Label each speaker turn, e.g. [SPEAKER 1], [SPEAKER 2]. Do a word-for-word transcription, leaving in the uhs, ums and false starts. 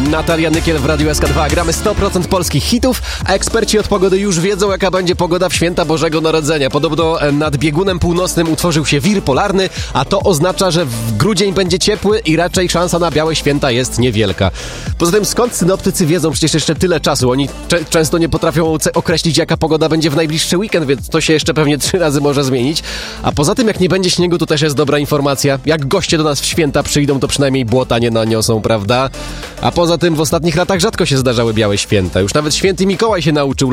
[SPEAKER 1] Natalia Nykiel w Radiu S K dwa. Gramy sto procent polskich hitów, a eksperci od pogody już wiedzą, jaka będzie pogoda w święta Bożego Narodzenia. Podobno nad biegunem północnym utworzył się wir polarny, a to oznacza, że w grudzień będzie ciepły i raczej szansa na białe święta jest niewielka. Poza tym skąd synoptycy wiedzą przecież jeszcze tyle czasu? Oni cze- często nie potrafią ce- określić, jaka pogoda będzie w najbliższy weekend, więc to się jeszcze pewnie trzy razy może zmienić. A poza tym, jak nie będzie śniegu, to też jest dobra informacja. Jak goście do nas w święta przyjdą, to przynajmniej błota nie naniosą, prawda? A poza tym w ostatnich latach rzadko się zdarzały białe święta. Już nawet święty Mikołaj się nauczył